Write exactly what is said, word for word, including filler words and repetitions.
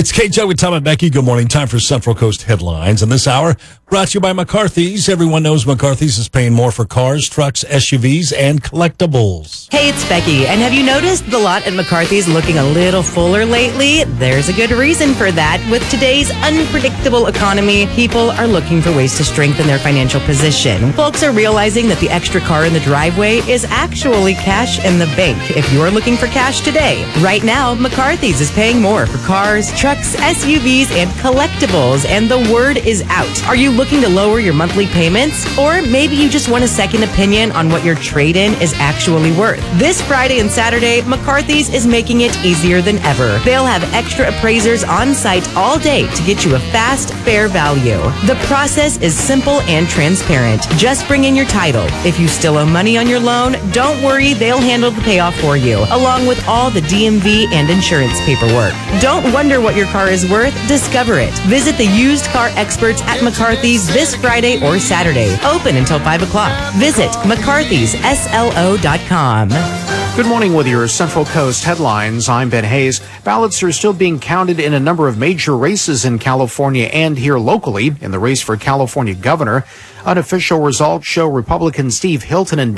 It's K J with Tom and Becky. Good morning. Time for Central Coast headlines. And this hour, brought to you by McCarthy's. Everyone knows McCarthy's is paying more for cars, trucks, S U Vs, and collectibles. Hey, it's Becky. And have you noticed the lot at McCarthy's looking a little fuller lately? There's a good reason for that. With today's unpredictable economy, people are looking for ways to strengthen their financial position. Folks are realizing that the extra car in the driveway is actually cash in the bank if you're looking for cash today. Right now, McCarthy's is paying more for cars, trucks, S U Vs, and collectibles, and the word is out. Are you looking to lower your monthly payments? Or maybe you just want a second opinion on what your trade-in is actually worth. This Friday and Saturday, McCarthy's is making it easier than ever. They'll have extra appraisers on site all day to get you a fast, fair value. The process is simple and transparent. Just bring in your title. If you still owe money on your loan, don't worry, they'll handle the payoff for you, along with all the D M V and insurance paperwork. Don't wonder what your car is worth, discover it. Visit the used car experts at McCarthy's this Friday or Saturday. Open until five o'clock. Visit McCarthys S L O dot com. Good morning with your Central Coast headlines. I'm Ben Hayes. Ballots are still being counted in a number of major races in California and here locally in the race for California governor. Unofficial results show Republican Steve Hilton and